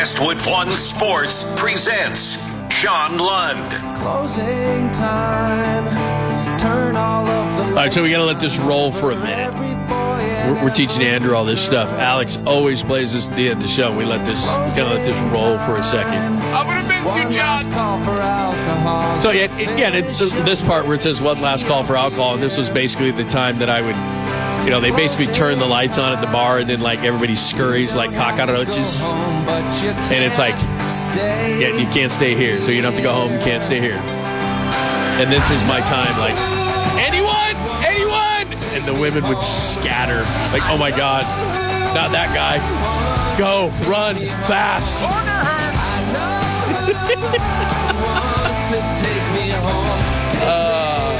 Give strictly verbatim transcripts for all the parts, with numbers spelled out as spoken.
Westwood One Sports presents Sean Lund. Closing time. Turn all of the All right, so we got to let this roll for a minute. We're, we're teaching Andrew all this stuff. Alex always plays this at the end of the show. We let this, we gotta let this roll for a second. I'm gonna miss you, John. So yeah, it, yeah, it, this part where it says one last call for alcohol, and this was basically the time that I would, you know, they basically turn the lights on at the bar, and then like everybody scurries like cockroaches, and it's like, yeah, you can't stay here, so you don't have to go home. You can't stay here. And this was my time, like, anyone, anyone, and the women would scatter, like, oh my god, not that guy. Go, run, fast. uh,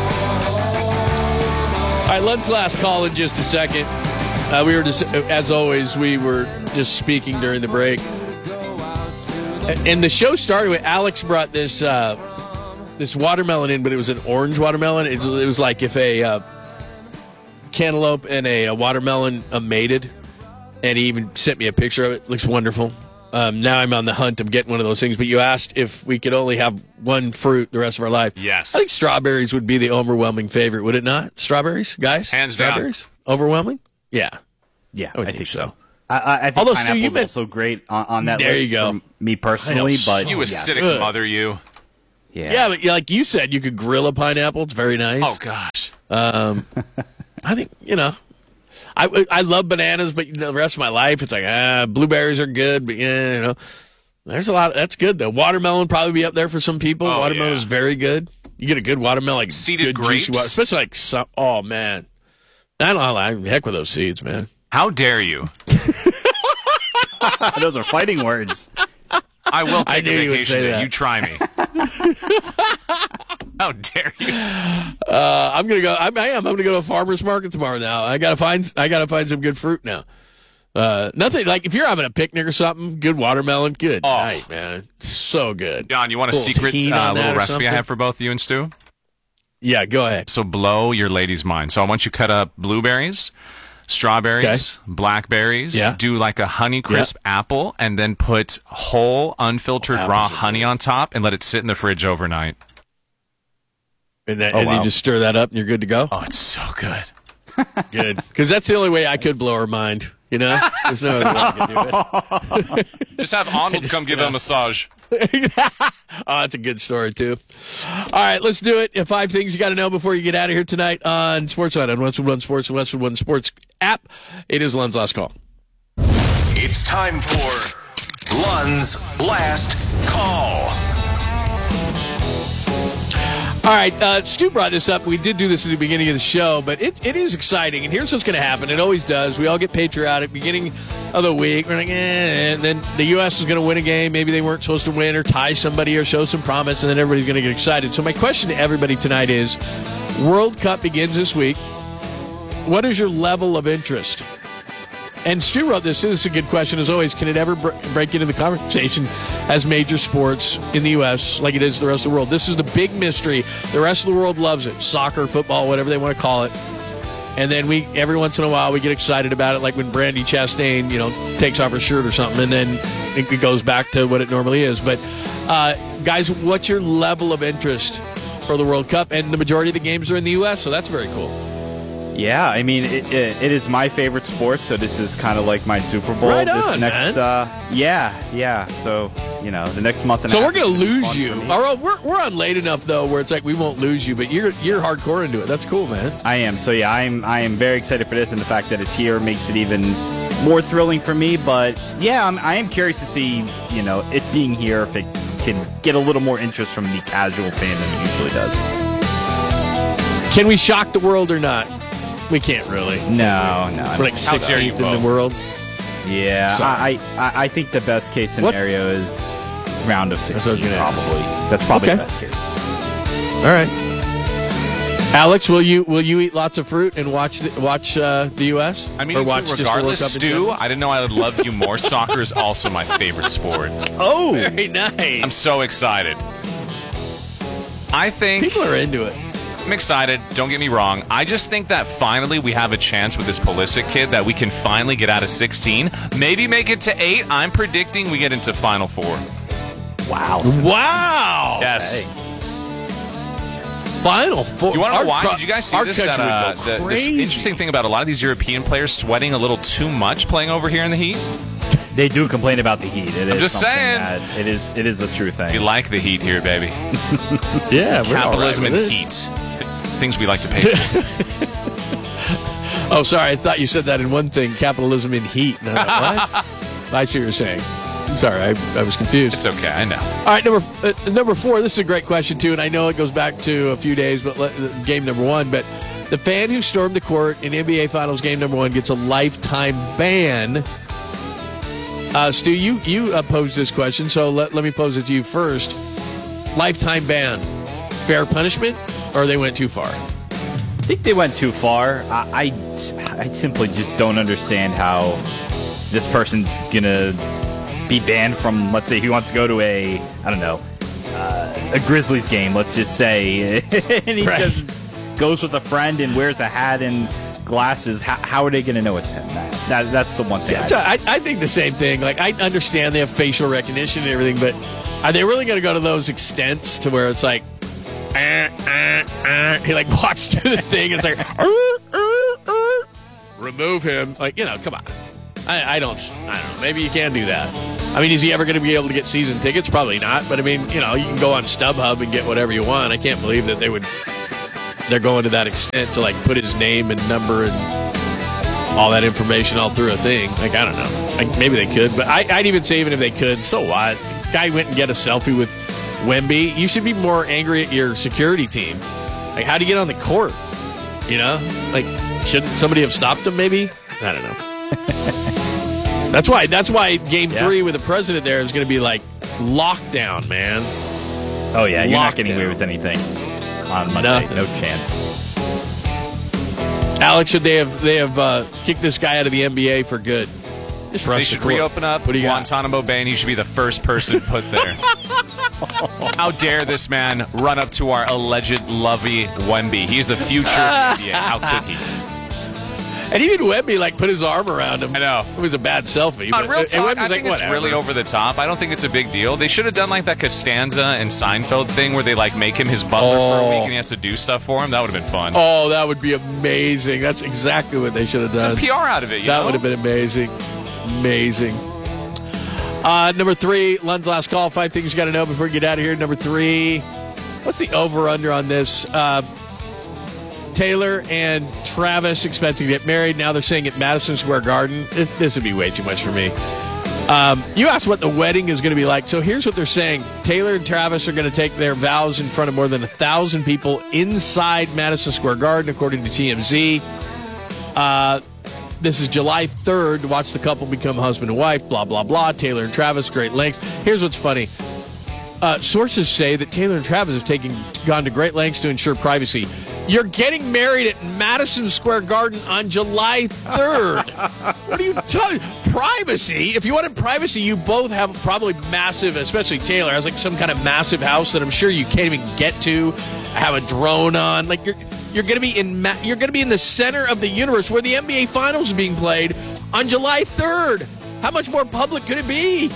all right, let's last call in just a second. Uh, we were just, as always, we were just speaking during the break. And the show started with Alex brought this uh, this watermelon in, but it was an orange watermelon. It was, it was like if a uh, cantaloupe and a, a watermelon uh, mated. And he even sent me a picture of it. It looks wonderful. Um, now I'm on the hunt of getting one of those things. But you asked if we could only have one fruit the rest of our life. Yes. I think strawberries would be the overwhelming favorite, would it not? Strawberries, guys? Hands strawberries? down. Overwhelming? Yeah. Yeah, I, would I think, think so. so. I, I think Although, pineapple Stu, is been... also great on, on that there list you go. for me personally. But you yes. acidic Ugh. mother, you. Yeah, Yeah, but like you said, you could grill a pineapple. It's very nice. Oh gosh. Um, I think, you know, I, I love bananas, but the rest of my life, it's like, ah, blueberries are good, but yeah, you know, there's a lot. Of, that's good, though. Watermelon probably be up there for some people. Oh, watermelon yeah. is very good. You get a good watermelon, like Seeded good juicy grapes? water, especially like, some, oh, man. I don't know. Heck with those seeds, man. How dare you? those are fighting words. I will I take knew a you would vacation say day. that. You try me. How dare you? Uh, I'm gonna go. I, I am. I'm gonna go to a farmer's market tomorrow. Now I gotta find. I gotta find some good fruit now. Uh, nothing like if you're having a picnic or something. Good watermelon. Good Oh. night, man. So good. John, you want a Little secret tahini uh, on that little or recipe I something? have for both you and Stu? Yeah, go ahead. So blow your lady's mind. So I want you to cut up blueberries, strawberries, blackberries. Yeah. Do like a Honey Crisp apple, and then put whole unfiltered Oh, raw apples are honey good. on top, and let it sit in the fridge overnight. And, that, Oh, and wow. you just stir that up, and you're good to go. Oh, it's so good. Good, because that's the only way I could blow her mind. You know, there's no other way I could do it. Just have Arnold just, come give you know. a massage. Oh, that's a good story too. All right, let's do it. Five things you got to know before you get out of here tonight on Sportsline on Westwood One Sports and Westwood One Sports app. It is Lund's last call. It's time for Lund's Last Call. All right, uh, Stu brought this up. We did do this at the beginning of the show, but it, it is exciting. And here's what's going to happen. It always does. We all get patriotic beginning of the week. We're like, eh, and then the U S is going to win a game. Maybe they weren't supposed to win or tie somebody or show some promise, and then everybody's going to get excited. So my question to everybody tonight is, World Cup begins this week. What is your level of interest? And Stu wrote this, too. This is a good question, as always. Can it ever br- break into the conversation as major sports in the U S like it is the rest of the world? This is the big mystery. The rest of the world loves it. Soccer, football, whatever they want to call it. And then we, every once in a while, we get excited about it, like when Brandy Chastain, you know, takes off her shirt or something, and then it goes back to what it normally is. But, uh, guys, what's your level of interest for the World Cup? And the majority of the games are in the U S, so that's very cool. Yeah, I mean, it, it, it is my favorite sport, so this is kind of like my Super Bowl. Right this on, next, man. Uh, yeah, yeah. So, you know, the next month and So a we're half going is to gonna be lose fun you. for me. All right, we're, we're on late enough, though, where it's like we won't lose you, but you're you're hardcore into it. That's cool, man. I am. So, yeah, I am I am very excited for this, and the fact that it's here makes it even more thrilling for me. But, yeah, I'm, I am curious to see, you know, it being here, if it can get a little more interest from the casual fan than it usually does. Can we shock the world or not? We can't really. No, no. We're like How dare you sixteenth in the both. world. Yeah, Sorry. I, I I think the best case scenario is round of That's what I was sixteen, gonna ask. probably. That's probably Okay. the best case. All right. Alex, will you will you eat lots of fruit and watch the, watch uh, the U S? I mean, or watch just the World regardless, Cup in Stu, general? I didn't know I would love you more. Soccer is also my favorite sport. Oh, very nice. I'm so excited. I think People are into it. I'm excited. Don't get me wrong. I just think that finally we have a chance with this Pulisic kid that we can finally get out of sixteen. Maybe make it to eight. I'm predicting we get into Final Four. Wow. Wow. Yes. Hey. Final Four. You want to know Our why? cro- Did you guys see our this? country That, would uh, go the, this crazy. interesting thing about a lot of these European players sweating a little too much playing over here in the heat. They do complain about the heat. It I'm is just something saying. that it is it is a true We thing. like the heat here, baby. Yeah, we're all Capitalism right and with it. heat. Things we like to pay for. Oh, sorry. I thought you said that in one thing, capitalism in heat. And I thought, what? I see what you're saying. Sorry, I, I was confused. It's okay, I know. All right, number uh, number four. This is a great question, too, and I know it goes back to a few days, but let, uh, game number one. But the fan who stormed the court in N B A Finals game number one gets a lifetime ban. Uh, Stu, you, you uh, posed this question, so let, let me pose it to you first. Lifetime ban. Fair punishment, or they went too far? I think they went too far. I, I, I simply just don't understand how this person's gonna be banned from, let's say, he wants to go to a, I don't know, uh, a Grizzlies game, let's just say, and he Right. just goes with a friend and wears a hat and glasses. How, how are they gonna know it's him? That, that that's the one thing. That's I, a- I, I think the same thing. Like, I understand they have facial recognition and everything, but are they really going to go to those extents to where it's like, uh, uh, uh, he like walks to the thing and it's like, uh, uh, uh, remove him. Like, you know, come on. I, I don't, I don't know. Maybe you can do that. I mean, is he ever going to be able to get season tickets? Probably not. But I mean, you know, you can go on StubHub and get whatever you want. I can't believe that they would, they're going to that extent to like put his name and number and all that information all through a thing. Like, I don't know. Like, maybe they could, but I, I'd even say even if they could, so what? Guy went and get a selfie with Wemby. You should be more angry at your security team. Like, how do you get on the court? You know? Like, shouldn't somebody have stopped him maybe? I don't know. That's why That's why game Yeah. three with the president there is going to be like lockdown, man. oh yeah, you're not getting away Lockdown. with anything on Monday. Nothing. No chance. Alex, should they have they have uh, kicked this guy out of the N B A for good? Just for us They to should quote. reopen up What do you got? Guantanamo Bay, and he should be the first person put there. How dare this man run up to our alleged lovey Wemby? He's the future of the N B A. How could he? And even Wemby like put his arm around him. I know. It was a bad selfie. On but- real and talk, Wemby's I like, think it's whatever. really over the top. I don't think it's a big deal. They should have done like that Costanza and Seinfeld thing where they like make him his butler for a Oh. week and he has to do stuff for him. That would have been fun. Oh, that would be amazing. That's exactly what they should have done. Some P R out of it, you that know? would have been amazing. Amazing. Uh, number three, Lund's last call. Five things you got to know before you get out of here. Number three, what's the over-under on this? Uh, Taylor and Travis expecting to get married. Now they're saying at Madison Square Garden. This, this would be way too much for me. Um, you asked what the wedding is going to be like. So here's what they're saying. Taylor and Travis are going to take their vows in front of more than a thousand people inside Madison Square Garden, according to T M Z. Uh, this is July third. To watch the couple become husband and wife, blah, blah, blah. Taylor and Travis, great lengths. Here's what's funny. Uh, sources say that Taylor and Travis have taken, gone to great lengths to ensure privacy. You're getting married at Madison Square Garden on July third. What are you talking? Privacy? If you wanted privacy, you both have probably massive, especially Taylor, has like some kind of massive house that I'm sure you can't even get to. Have a drone on. Like you're you're going to be in ma- you're going to be in the center of the universe where the N B A Finals are being played on July third. How much more public could it be?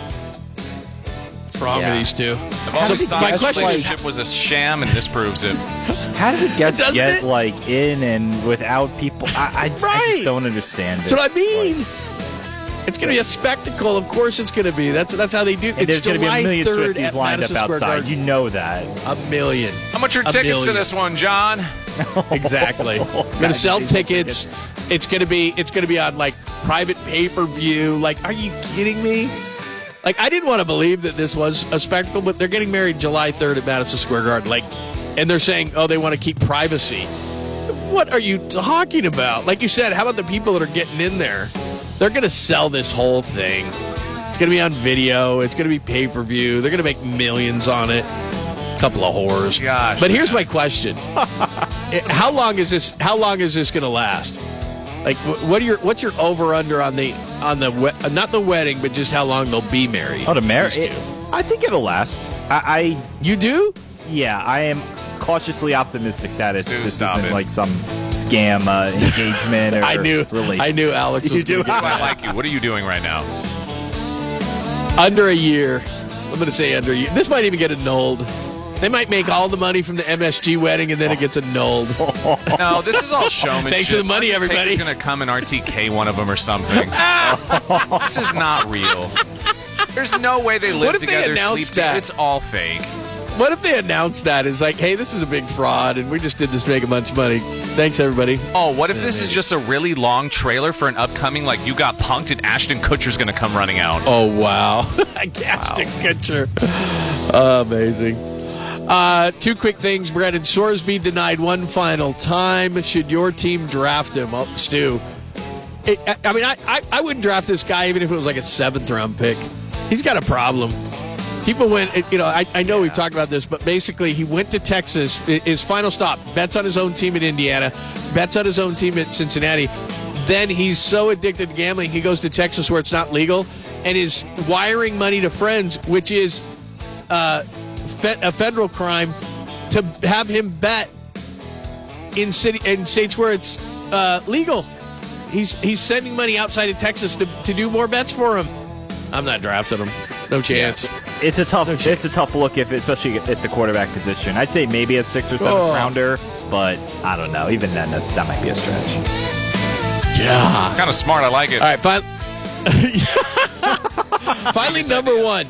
What's wrong Yeah. with these two? I've always So thought my this question is, relationship was a sham, and this proves it. How did the guests Doesn't get it? like in and without people? I, I, just, I Right. just don't understand. That's what I this. mean. Like, It's going to be a spectacle. Of course, it's going to be. That's that's how they do. and It's there's going to be a July million third Swifties at lined Madison up Square outside. Garden. You know that. A million. How much are A tickets to million. this one, John? Exactly. Going to sell tickets. It's going to be. It's going to be on like private pay per view. Like, are you kidding me? Like, I didn't want to believe that this was a spectacle, but they're getting married July third at Madison Square Garden. Like, and they're saying, oh, they want to keep privacy. What are you talking about? Like you said, how about the people that are getting in there? They're going to sell this whole thing. It's going to be on video. It's going to be pay per view. They're going to make millions on it. A couple of whores. Gosh, but here's my question: How long is this? How long is this going to last? Like, wh- what are your what's your over under on the on the we- uh, not the wedding, but just how long they'll be married? Oh, to marry? These two. I think it'll last. I, I You do? yeah, I am. cautiously optimistic that it Stu, this stop isn't it. like some scam uh, engagement or I knew, relationship. I knew Alex was You going do? to get I mad. like you. What are you doing right now? Under a year. I'm going to say under a year. This might even get annulled. They might make all the money from the M S G wedding, and then it gets annulled. No, this is all showmanship. Thanks for the money, everybody. He's going to come and R T K one of them or something. This is not real. There's no way they live What if they together, announced sleep together. that? It's all fake. What if they announced that? It's like, hey, this is a big fraud, and we just did this to make a bunch of money. Thanks, everybody. Oh, what if this is just a really long trailer for an upcoming, like, You Got Punked and Ashton Kutcher's going to come running out? Oh, wow. Ashton Kutcher. Oh, amazing. Uh, two quick things. Brandon Sorsby denied one final time. Should your team draft him? Oh, Stu. It, I, I mean, I, I, I wouldn't draft this guy even if it was like a seventh-round pick. He's got a problem. People went, you know, I, I know we've talked about this, but basically he went to Texas. His final stop, bets on his own team in Indiana, bets on his own team at Cincinnati. Then he's so addicted to gambling, he goes to Texas where it's not legal and is wiring money to friends, which is uh, fe- a federal crime, to have him bet in city in states where it's uh, legal. He's he's sending money outside of Texas to, to do more bets for him. I'm not drafting him. No chance. It's a tough, it's a tough look, if especially at the quarterback position. I'd say maybe a sixth or seventh Oh. rounder, but I don't know. Even then, that's that might be a stretch. Yeah. Kind of smart. I like it. All right, fin- finally, number one.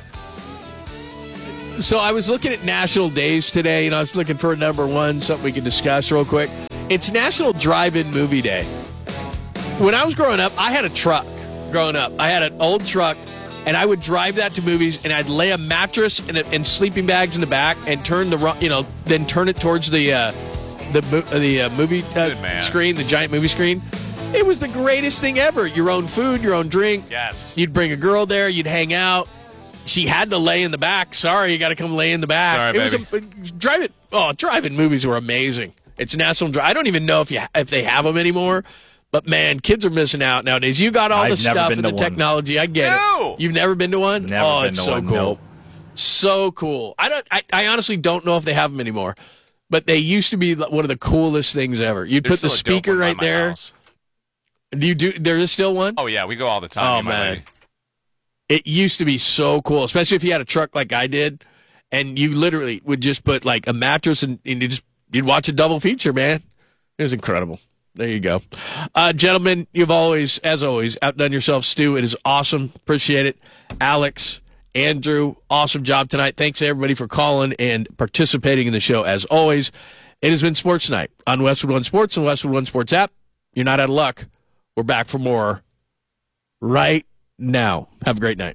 So I was looking at national days today, and I was looking for a number one, something we can discuss real quick. It's National Drive-In Movie Day. When I was growing up, I had a truck growing up. I had an old truck, and I would drive that to movies, and I'd lay a mattress and, a, and sleeping bags in the back, and turn the ru- you know, then turn it towards the uh, the mo- the uh, movie uh, Good man. screen, the giant movie screen. It was the greatest thing ever. Your own food, your own drink. Yes. You'd bring a girl there. You'd hang out. She had to lay in the back. Sorry, you got to come lay in the back. Sorry, it baby. was a drive it. Oh, drive-in movies were amazing. It's National Drive. I don't even know if you if they have them anymore. But man, kids are missing out nowadays. You got all I've the never stuff been and the to one. technology. I get No. it. You've never been to one? Never oh, been it's to so one, cool. nope. So cool. I don't. I, I honestly don't know if they have them anymore. But they used to be one of the coolest things ever. You There's put the still a dope speaker one by right my there. house. Do you do? There is still one. Oh, yeah. We go all the time. Oh, me and my man. lady. It used to be so cool, especially if you had a truck like I did, and you literally would just put like a mattress and, and you just you'd watch a double feature, man. It was incredible. There you go. Uh, gentlemen, you've always, as always, outdone yourself, Stu. It is awesome. Appreciate it. Alex, Andrew, awesome job tonight. Thanks to everybody for calling and participating in the show, as always. It has been Sports Night on Westwood One Sports and Westwood One Sports app. You're not out of luck. We're back for more right now. Have a great night.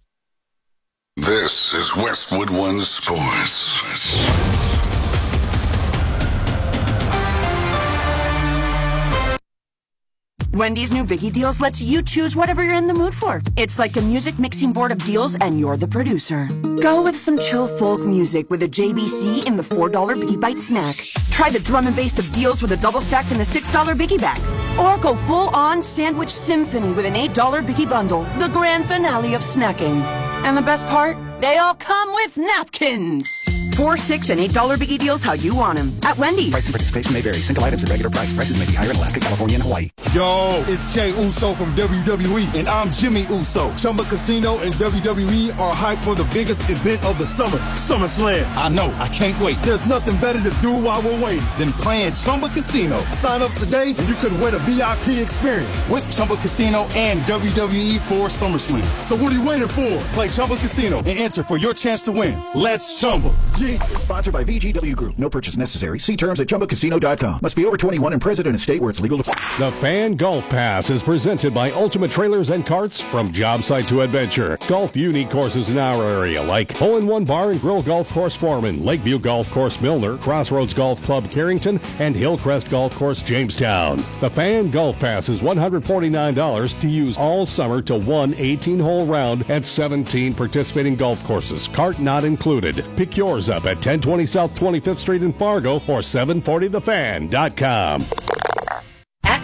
This is Westwood One Sports. Wendy's new Biggie Deals lets you choose whatever you're in the mood for. It's like a music mixing board of deals, and you're the producer. Go with some chill folk music with a J B C in the four dollar Biggie Bite snack. Try the drum and bass of deals with a double stack in the six dollar Biggie Bag. Or go full-on sandwich symphony with an eight dollar Biggie Bundle, the grand finale of snacking. And the best part? They all come with napkins. Four, six, and eight dollar Biggie Deals how you want them at Wendy's. Price and participation may vary. Single items at regular price. Prices may be higher in Alaska, California, and Hawaii. Yo, it's Jay Uso from W W E, and I'm Jimmy Uso. Chumba Casino and W W E are hyped for the biggest event of the summer, SummerSlam. I know, I can't wait. There's nothing better to do while we're waiting than playing Chumba Casino. Sign up today, and you could win a V I P experience with Chumba Casino and W W E for SummerSlam. So what are you waiting for? Play Chumba Casino and enter for your chance to win. Let's Chumba. Yeah. Sponsored by V G W Group. No purchase necessary. See terms at chumba casino dot com. Must be over twenty-one and present in a state where it's legal to... The Fan Golf Pass is presented by Ultimate Trailers and Carts. From job site to adventure, golf unique courses in our area like Hole-in-One Bar and Grill Golf Course Foreman, Lakeview Golf Course Milner, Crossroads Golf Club Carrington, and Hillcrest Golf Course Jamestown. The Fan Golf Pass is one hundred forty-nine dollars to use all summer to one eighteen-hole round at seventeen participating golf courses, cart not included. Pick yours up at ten twenty South twenty-fifth Street in Fargo or seven forty the fan dot com. At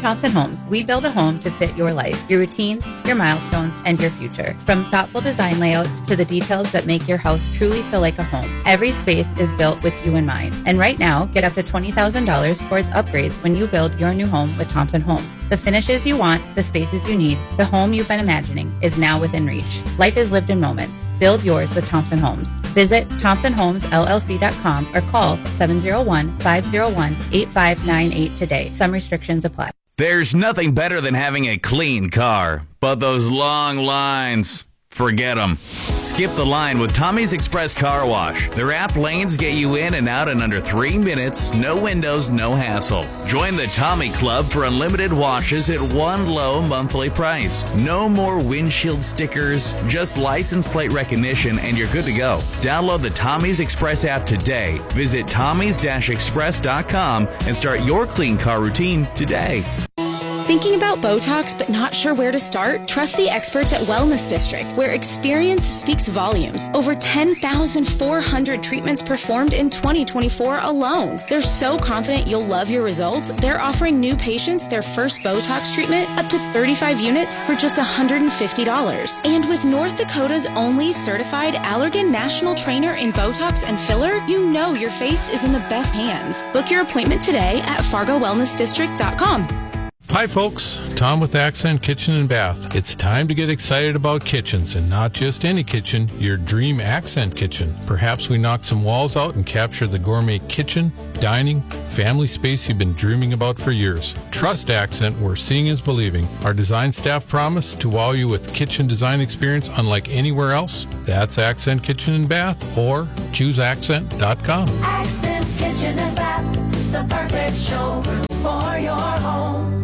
Thompson Homes, we build a home to fit your life, your routines, your milestones, and your future. From thoughtful design layouts to the details that make your house truly feel like a home, every space is built with you in mind. And right now, get up to twenty thousand dollars towards upgrades when you build your new home with Thompson Homes. The finishes you want, the spaces you need, the home you've been imagining is now within reach. Life is lived in moments. Build yours with Thompson Homes. Visit thompson homes l l c dot com or call seven zero one, five zero one, eight five nine eight today. Some restrictions apply. There's nothing better than having a clean car, but those long lines, forget them. Skip the line with Tommy's Express Car Wash. Their app lanes get you in and out in under three minutes, no windows, no hassle. Join the Tommy Club for unlimited washes at one low monthly price. No more windshield stickers, just license plate recognition, and you're good to go. Download the Tommy's Express app today. Visit tommys dash express dot com and start your clean car routine today. Thinking about Botox but not sure where to start? Trust the experts at Wellness District, where experience speaks volumes. Over ten thousand four hundred treatments performed in twenty twenty-four alone. They're so confident you'll love your results, they're offering new patients their first Botox treatment up to thirty-five units for just one hundred fifty dollars. And with North Dakota's only certified Allergan National Trainer in Botox and filler, you know your face is in the best hands. Book your appointment today at fargo wellness district dot com. Hi folks, Tom with Accent Kitchen and Bath. It's time to get excited about kitchens, and not just any kitchen, your dream Accent kitchen. Perhaps we knock some walls out and capture the gourmet kitchen, dining, family space you've been dreaming about for years. Trust Accent, where seeing is believing. Our design staff promise to wow you with kitchen design experience unlike anywhere else. That's Accent Kitchen and Bath, or choose accent dot com. Accent Kitchen and Bath, the perfect showroom for your home.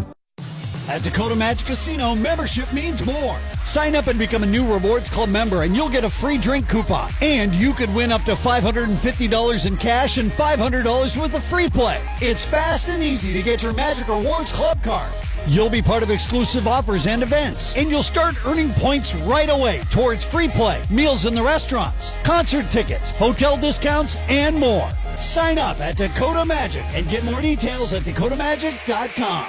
At Dakota Magic Casino, membership means more. Sign up and become a new Rewards Club member, and you'll get a free drink coupon. And you could win up to five hundred fifty dollars in cash and five hundred dollars worth of free play. It's fast and easy to get your Magic Rewards Club card. You'll be part of exclusive offers and events, and you'll start earning points right away towards free play, meals in the restaurants, concert tickets, hotel discounts, and more. Sign up at Dakota Magic and get more details at dakota magic dot com.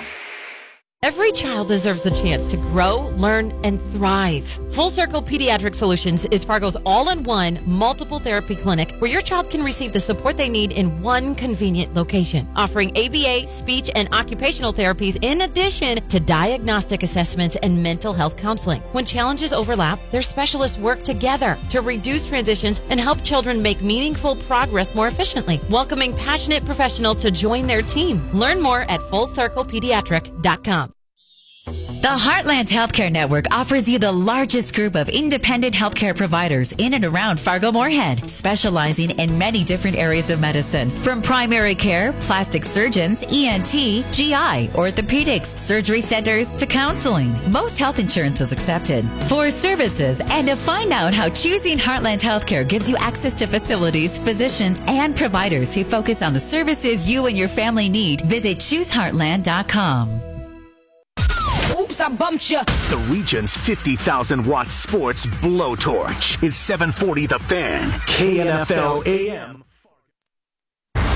Every child deserves the chance to grow, learn, and thrive. Full Circle Pediatric Solutions is Fargo's all-in-one multiple therapy clinic where your child can receive the support they need in one convenient location, offering A B A, speech, and occupational therapies in addition to diagnostic assessments and mental health counseling. When challenges overlap, their specialists work together to reduce transitions and help children make meaningful progress more efficiently, welcoming passionate professionals to join their team. Learn more at full circle pediatric dot com. The Heartland Healthcare Network offers you the largest group of independent healthcare providers in and around Fargo-Moorhead, specializing in many different areas of medicine, from primary care, plastic surgeons, E N T, G I, orthopedics, surgery centers, to counseling. Most health insurance is accepted. For services and to find out how choosing Heartland Healthcare gives you access to facilities, physicians, and providers who focus on the services you and your family need, visit choose heartland dot com. Oops, I bumped you. The region's fifty thousand watt sports blowtorch is seven forty The Fan, K N F L A M.